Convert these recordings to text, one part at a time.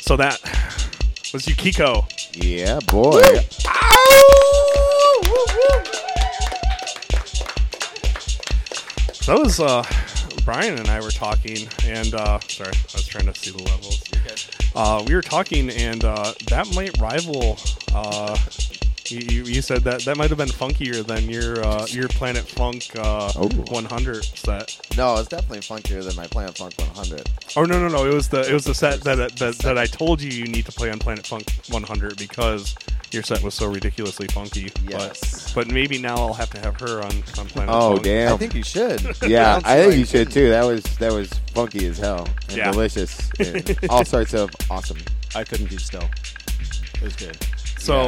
So that was Yukiko. Yeah, boy. That was Brian and I were talking, and sorry, I was trying to see the levels. We were talking, and that might rival. You said that might have been funkier than your Planet Funk 100 set. No, it's definitely funkier than my Planet Funk 100. Oh no! It was the set that I told you need to play on Planet Funk 100 because your set was so ridiculously funky. Yes. But maybe now I'll have to have her on Planet Oh, Funk. damn. I think you should. Yeah, Sounds I think like- you should too. That was funky as hell and Yeah. delicious. And all sorts of awesome. I couldn't keep still. It was good. So,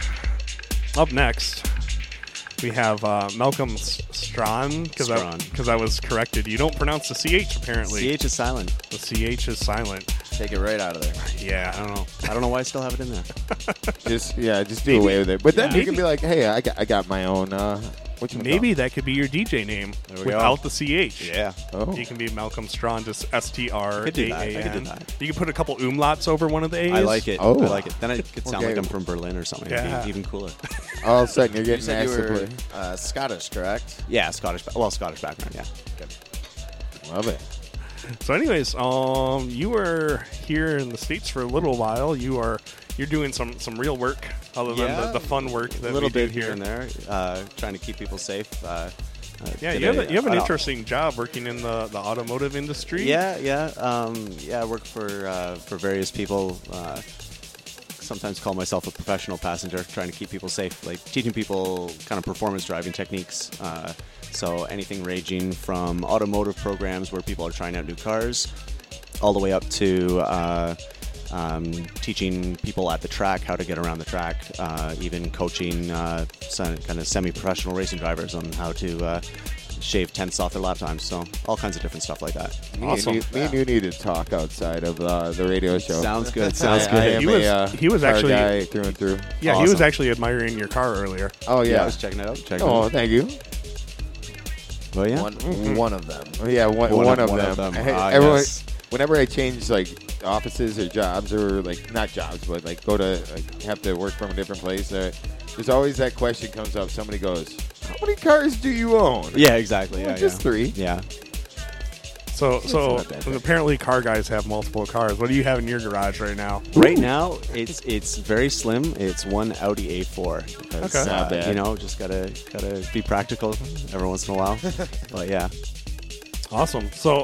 up next, we have Malcolm Strawn, because I was corrected. You don't pronounce the CH, apparently. CH is silent. The CH is silent. Take it right out of there. Yeah. I don't know. I don't know why I still have it in there. Just do away with it. But then Yeah. you can be like, hey, I got my own. Maybe that could be your DJ name There we without the CH. Yeah. Oh. You can be Malcolm Strawn, just STRAAN. I could do that. You can put a couple umlauts over one of the A's. I like it. Oh. I like it. Then it could sound Okay. like I'm from Berlin or something. It'd Yeah. be even cooler. All of a sudden you're You getting said you asked to were play. Scottish, correct? Yeah, Scottish background, yeah. Love it. So, anyways, you were here in the States for a little while. You're doing some real work other than the fun work that A little we do bit here. here and there, trying to keep people safe. Yeah, you have an interesting job working in the automotive industry. Yeah. I work for various people. Sometimes call myself a professional passenger, trying to keep people safe, like teaching people kind of performance driving techniques. So anything ranging from automotive programs where people are trying out new cars, all the way up to teaching people at the track how to get around the track, even coaching kind of semi-professional racing drivers on how to shave tenths off their lap times. So all kinds of different stuff like that. Awesome. Me and you need to talk outside of the radio show. Sounds good. I Sounds good. am He was car actually- guy through and through. Yeah, he was Awesome. actually admiring your car earlier. Oh Yeah, yeah. I was checking it out. Oh, thank you. Well, yeah. One of them. Oh, yeah, one of them. Ah, Everyone, yes. whenever I change like offices or jobs or like not jobs, but like go to like have to work from a different place, there's always that question comes up. Somebody goes, "How many cars do you own?" Yeah, exactly. Well, Yeah, just yeah. 3. Yeah. So not that bad. apparently car guys have multiple cars. What do you have in your garage right now? Right now, it's very slim. It's one Audi A4. Because, Okay. Not bad. You know, just gotta be practical every once in a while. But yeah. Awesome. So,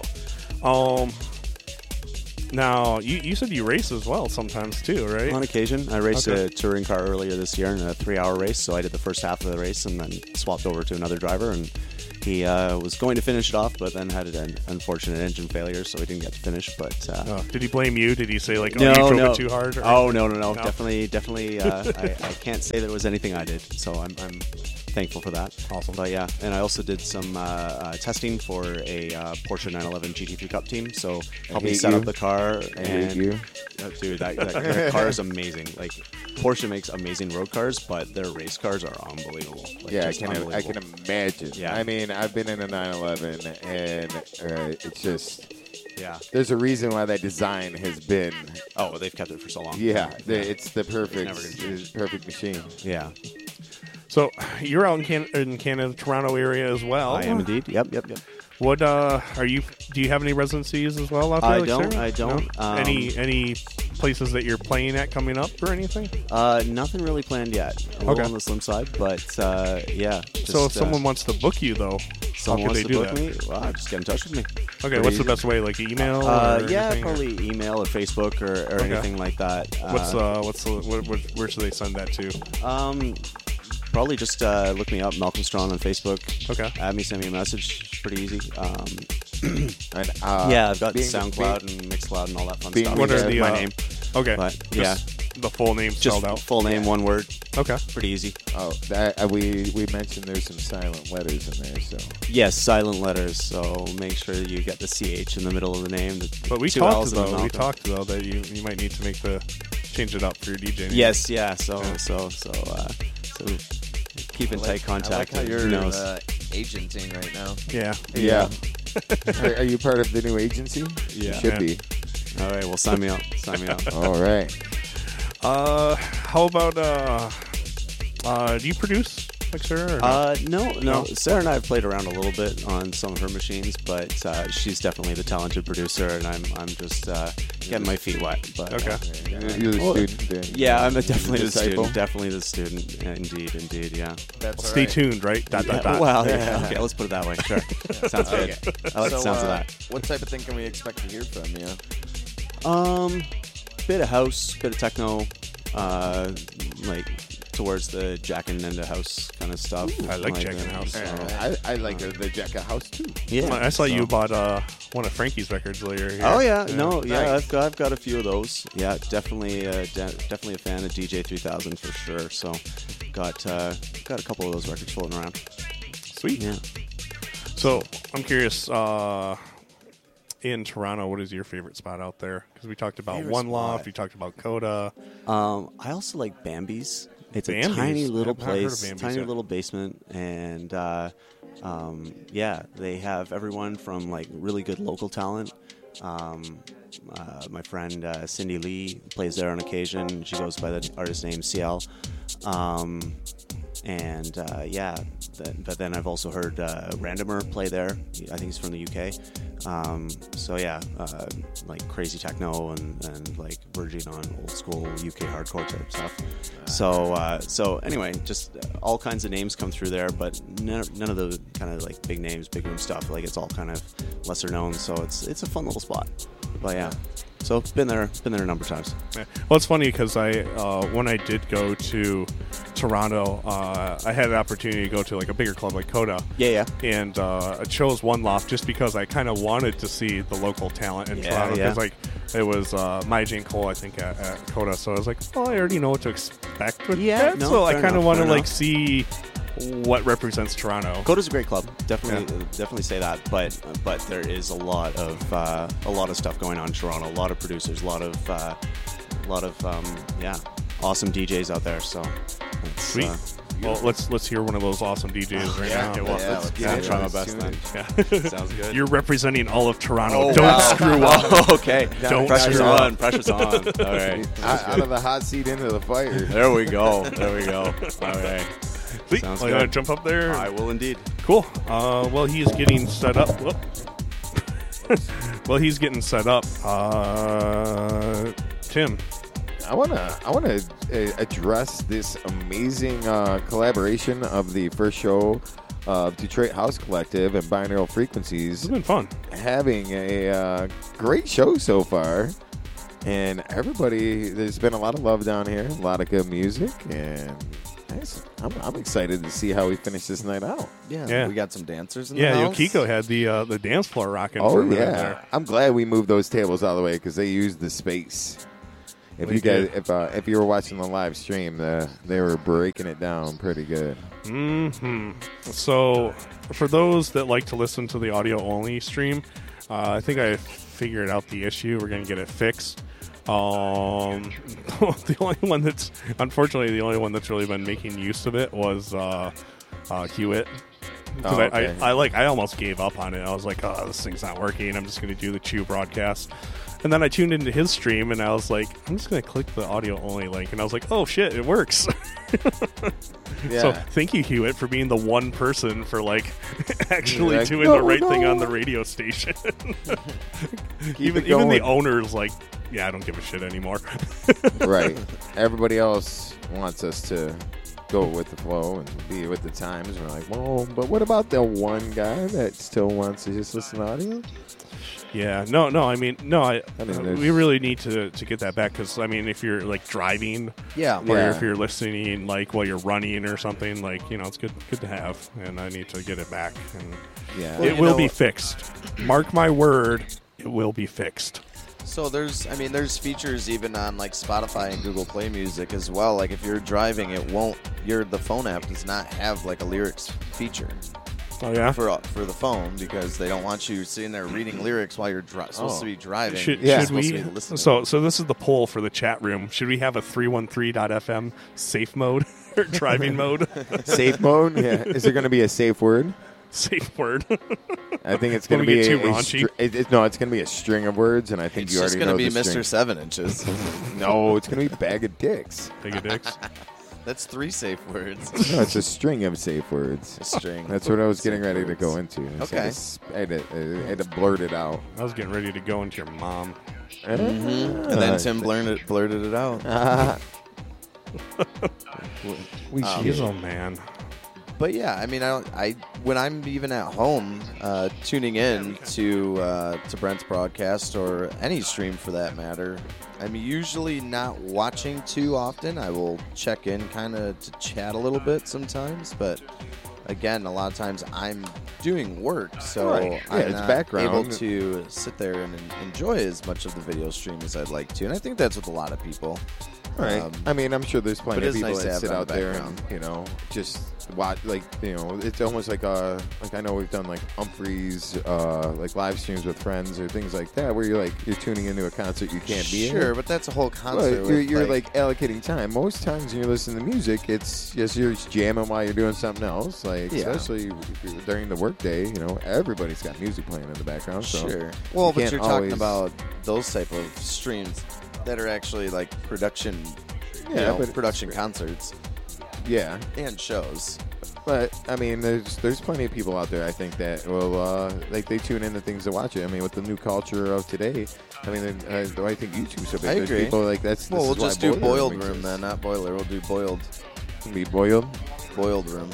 now you said you race as well sometimes too, right? On occasion, I raced Okay. a touring car earlier this year in a 3-hour race. So I did the first half of the race and then swapped over to another driver. And he was going to finish it off, but then had an unfortunate engine failure, so he didn't get to finish. But Did he blame you? Did he say like, no, you drove no. it too hard? Or Oh no. No? Definitely. I can't say that it was anything I did. So I'm thankful for that. Awesome. But yeah, and I also did some testing for a Porsche 911 GT3 Cup team. So helped me hate set you. up the car. I hate you. Dude, that car is amazing. Like Porsche makes amazing road cars, but their race cars are unbelievable. Like, Yeah, I just can unbelievable. imagine. Yeah. I mean, I've been in a 911, and it's just Yeah. there's a reason why that design has been. Oh, they've kept it for so long. It's the perfect, never gonna change. perfect machine. Yeah. So you're out in Canada, Toronto area as well. I am indeed. Yep. What are you? Do you have any residencies as well out there? I like don't, Sarah? I don't. No? any places that you're playing at coming up or anything? Nothing really planned yet. A Okay. little on the slim side, but yeah. So if someone wants to book you though, how someone could wants they to do book that? me, well, just get in touch with me. Okay, what's the best way? Like email? Or Yeah, anything, or- probably email or Facebook or anything like that. Where should they send that to? Probably just look me up, Malcolm Strawn on Facebook. Okay. Add me, send me a message. It's pretty easy. And, Yeah, I've got being- SoundCloud and Mixcloud and all that fun being- stuff. what are Just the, my uh, name? Okay. But, Just the full name Just spelled out. full name, one word. Okay. Pretty easy. we mentioned there's some silent letters in there, so Yes, silent letters. So make sure you get the CH in the middle of the name. But we 2 talked L's and a though. We Malcolm. talked though that you might need to change it up for your DJ name. Yes, yeah. So keep in tight I like contact. how and you're who knows? agenting right now. Yeah. yeah. Are you part of the new agency? Yeah. You should be. All right, well, sign me up. Sign me up. All right. How about do you produce like Sarah? Or no? No. Sarah and I have played around a little bit on some of her machines, but she's definitely the talented producer, and I'm just getting my feet wet. But Okay. You're the student. Then. yeah, I'm definitely the Disciple. student. Definitely the student. Indeed. Yeah. That's Stay all right. tuned, right? Dot. Well, yeah. Okay, let's put it that way. Sure. Sounds good. I like the sounds of that. What type of thing can we expect to hear from you? Bit of house, bit of techno, like towards the Jack and Nenda house kind of stuff. I like Jack and House. I like the Jacka House too. Yeah, I saw you so- bought one of Frankie's records later. Here. Oh yeah, no, yeah, Nice. I've got a few of those. Yeah, definitely, definitely a fan of DJ 3000 for sure. So, got a couple of those records floating around. Sweet. Yeah. So I'm curious. In Toronto, what is your favorite spot out there? Because we talked about Favorite One Loft, spot? we talked about Coda. I also like Bambi's. It's Bambi's? a tiny little I've not heard of place, Bambi's tiny yet. little basement, and yeah, they have everyone from like really good local talent. My friend Cindy Lee plays there on occasion. She goes by the artist name CL. Yeah, but then I've also heard Randomer play there. I think he's from the UK. So yeah, like crazy techno and like verging on old school UK hardcore type stuff. So anyway, just all kinds of names come through there, but none of the kind of like big names, big room stuff. Like it's all kind of lesser known. So it's a fun little spot. But yeah. So been there a number of times. Yeah. Well, it's funny because when I did go to Toronto, I had an opportunity to go to like a bigger club like Coda. Yeah. And I chose One Loft just because I kind of wanted to see the local talent in Yeah, Toronto. yeah. Because like it was Maya Jane Cole, I think, at Coda. So I was like, oh, I already know what to expect with Yeah, that. no, so I fair kind of enough, want to fair like enough. see what represents Toronto. Coda's a great club. Definitely say that. But there is a lot of stuff going on in Toronto. A lot of producers. A lot of awesome DJs out there. So it's, Sweet. Well, let's hear one of those awesome DJs right now. Okay, well, let's get I'll it. try my Let's best tune then. in. Yeah. Sounds good. You're representing all of Toronto. Oh, Don't wow. screw up. Okay. Don't Pressure's screw on. Pressure's on. All right. Out of the hot seat into the fire. There we go. All right. Sweet. Sounds Well, you want good. to jump up there? I will indeed. Cool. Well, he's getting set up. Whoop. Well, he's getting set up. Tim. I wanna address this amazing collaboration of the first show of Detroit House Collective and Binaural Frequencies, It's been fun. having a great show so far. And everybody, there's been a lot of love down here, a lot of good music, and I'm excited to see how we finish this night out. Yeah. We got some dancers in Yeah, the house. Yokiko had the dance floor rocking for Oh a minute yeah, there. I'm glad we moved those tables out of the way because they used the space. If We you guys, did. if you were watching the live stream, they were breaking it down pretty good. So, for those that like to listen to the audio only stream, I think I figured out the issue. We're going to get it fixed. The only one that's really been making use of it was Hewitt. Because Oh, okay. I almost gave up on it. I was like, oh, this thing's not working. I'm just going to do the Chew broadcast. And then I tuned into his stream, and I was like, I'm just going to click the audio only link. And I was like, oh, shit, it works. Yeah. So thank you, Hewitt, for being the one person for like actually Like, doing no, the right thing no. on the radio station. Keep even it going. the owner's like, yeah, I don't give a shit anymore. Right. Everybody else wants us to go with the flow and be with the times. We're like, well, but what about the one guy that still wants to just listen to audio? Yeah, no. I mean, there's- we really need to get that back because I mean, if you're like driving, Yeah. or Yeah. if you're listening like while you're running or something, like it's good to have, and I need to get it back, and Yeah. Well, it you will know- be fixed. Mark my word, it will be fixed. So there's features even on like Spotify and Google Play Music as well. Like if you're driving, the phone app does not have like a lyrics feature Oh yeah. for the phone because they don't want you sitting there reading lyrics while you're supposed to be driving. Should Yeah. You're we? supposed to be listening. So this is the poll for the chat room. Should we have a 313.fm safe mode or driving mode? Safe mode? Yeah. Is there going to be a safe word? Safe word. I think it's When going to we be get a, too raunchy? no, it's going to be a string of words, and I think It's you just already going know to be the Mr. string. 7 Inches. No, it's going to be bag of dicks. Take a dicks. That's 3 safe words. No, it's a string of safe words. A string. That's what I was getting Safe ready to words. go into. Okay. I had to blurt it out. I was getting ready to go into your mom. And then Tim blurted it out. We Jeez, oh man. But yeah, I mean, I when I'm even at home tuning in to Brent's broadcast or any stream for that matter, I'm usually not watching too often. I will check in kind of to chat a little bit sometimes, but again, a lot of times I'm doing work, so Right. Yeah, I'm it's not background. able to sit there and enjoy as much of the video stream as I'd like to. And I think that's with a lot of people. Right. I mean, I'm sure there's plenty but of it's people nice to that have sit it on out the there background. and, just watch, it's almost like I know we've done like Humphreys, like live streams with friends or things like that where you're tuning into a concert you can't be in. Sure, but that's a whole concert. Well, you're with, like allocating time. Most times when you're listening to music, it's just you're just jamming while you're doing something else. Like Yeah. especially during the workday, everybody's got music playing in the background. So Sure. Well, but can't you're talking always- about those type of streams that are actually like production, Yeah, but production concerts yeah. and shows. But I mean, there's plenty of people out there I think that will they tune into things to watch it. I mean, with the new culture of today, I mean, I think YouTube's so big. I There's agree. people like that's. Well, this we'll is why just do boiled exists. room then, not boiler. We'll do boiled Be boiled, room.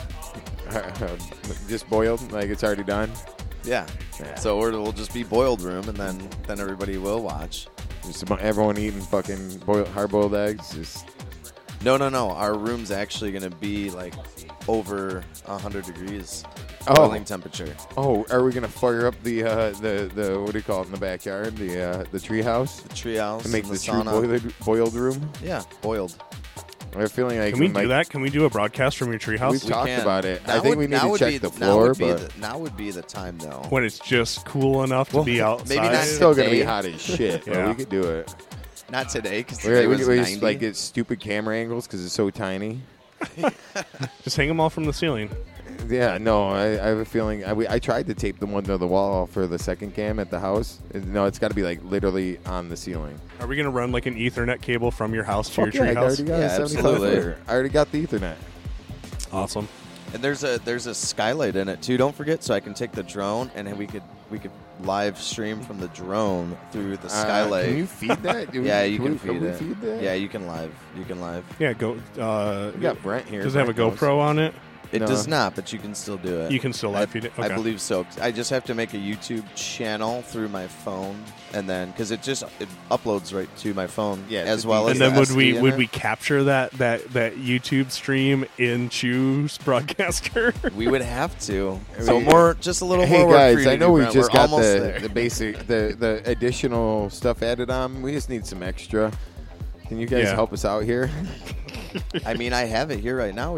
just boiled, like it's already done. Yeah. Yeah. So we'll just be boiled room, and then everybody will watch. Just about everyone eating fucking hard-boiled eggs. Just No. Our room's actually going to be like over 100 degrees Oh. boiling temperature. oh, are we gonna fire up the what do you call it in the backyard? The tree house The treehouse and make and the the true sauna. boiled room. Yeah, boiled. I have a feeling like Can we do that? Can we do a broadcast from your We've treehouse talked can. about it. I Now think would- we need now to would check be the now floor, would be but now would be the time though. when it's just cool enough to be outside? maybe not it's still gonna be today. hot as shit. But Yeah. we could do it. Not today, because We today was just 90. like get stupid camera angles because it's so tiny. Just hang them all from the ceiling. Yeah, no, I have a feeling. I tried to tape the one to the wall for the second cam at the house. No, it's got to be like literally on the ceiling. Are we gonna run like an Ethernet cable from your house to Fuck your yeah, I treehouse? already got Yeah, a 75 absolutely. footer. I already got the Ethernet. Awesome. And there's a skylight in it too. Don't forget, so I can take the drone and then we could live stream from the drone through the skylight. Can you feed that? yeah, you can we feed it. feed that? Yeah, you can live. You can live. Yeah, go. We got Brent here. Does it have a Brent knows. GoPro on it? It No. does not, but you can still do it. You can still live feed it. I Okay. believe so. I just have to make a YouTube channel through my phone, and then because it uploads right to my phone, Yeah, as to well the- as And then the would SD in we it. we capture that YouTube stream in Chew's broadcaster? We would have to. I So mean- just a little Hey more work guys, for you I to know do, we Brent. just We're got almost there. the basic, the additional stuff added on. We just need some extra. Can you guys Yeah. help us out here? I mean, I have it here right now.